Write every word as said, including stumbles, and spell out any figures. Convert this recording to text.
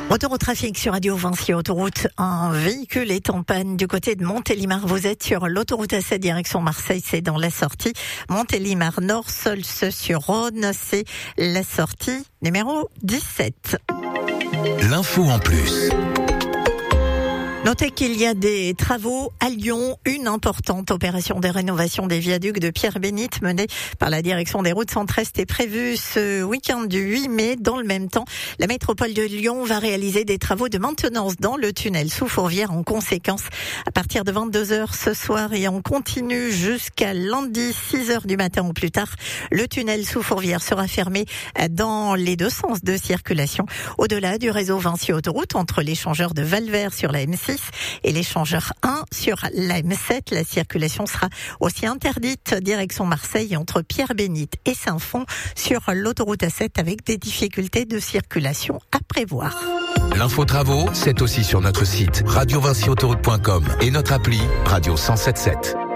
Retour au trafic sur Radio Vinci Autoroute. Un véhicule est en panne du côté de Montélimar. Vous êtes sur l'autoroute A sept direction Marseille, c'est dans la sortie Montélimar Nord, Solce sur Rhône, c'est la sortie numéro dix-sept. L'info en plus. Notez qu'il y a des travaux à Lyon, une importante opération de rénovation des viaducs de Pierre-Bénite menée par la direction des routes centre-est est prévue ce week-end du huit mai. Dans le même temps, la métropole de Lyon va réaliser des travaux de maintenance dans le tunnel sous Fourvière. En conséquence, à partir de vingt-deux heures ce soir et on continue jusqu'à lundi six heures du matin ou plus tard, le tunnel sous Fourvière sera fermé dans les deux sens de circulation. Au-delà du réseau Vinci Autoroute, entre l'échangeur de Valvert sur la M six et l'échangeur un sur la M sept, la circulation sera aussi interdite direction Marseille entre Pierre-Bénite et Saint-Fond sur l'autoroute A sept avec des difficultés de circulation à prévoir. L'info travaux, c'est aussi sur notre site radio vinci autoroute point com et notre appli Radio cent sept sept.